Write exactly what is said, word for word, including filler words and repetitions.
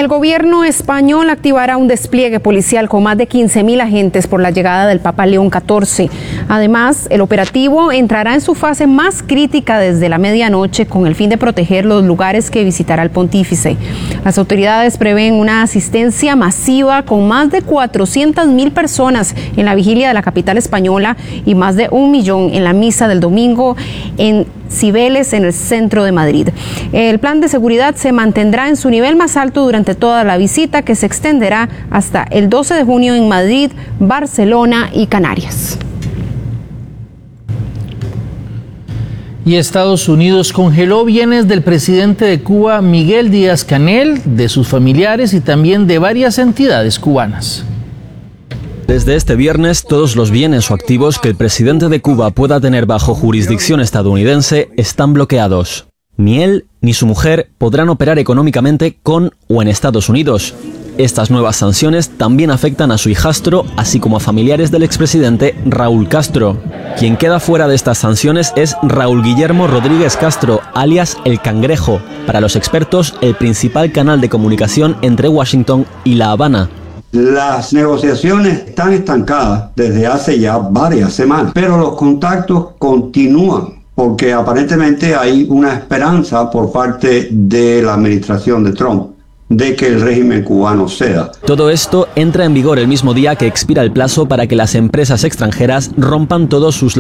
El gobierno español activará un despliegue policial con más de quince mil agentes por la llegada del Papa León catorce. Además, el operativo entrará en su fase más crítica desde la medianoche con el fin de proteger los lugares que visitará el pontífice. Las autoridades prevén una asistencia masiva con más de cuatrocientas mil personas en la vigilia de la capital española y más de un millón en la misa del domingo en Cibeles, en el centro de Madrid. El plan de seguridad se mantendrá en su nivel más alto durante toda la visita, que se extenderá hasta el doce de junio en Madrid, Barcelona y Canarias. Y Estados Unidos congeló bienes del presidente de Cuba, Miguel Díaz-Canel, de sus familiares y también de varias entidades cubanas. Desde este viernes, todos los bienes o activos que el presidente de Cuba pueda tener bajo jurisdicción estadounidense están bloqueados. Ni él ni su mujer podrán operar económicamente con o en Estados Unidos. Estas nuevas sanciones también afectan a su hijastro, así como a familiares del expresidente Raúl Castro. Quien queda fuera de estas sanciones es Raúl Guillermo Rodríguez Castro, alias El Cangrejo, para los expertos el principal canal de comunicación entre Washington y La Habana. Las negociaciones están estancadas desde hace ya varias semanas, pero los contactos continúan porque aparentemente hay una esperanza por parte de la administración de Trump de que el régimen cubano ceda. Todo esto entra en vigor el mismo día que expira el plazo para que las empresas extranjeras rompan todos sus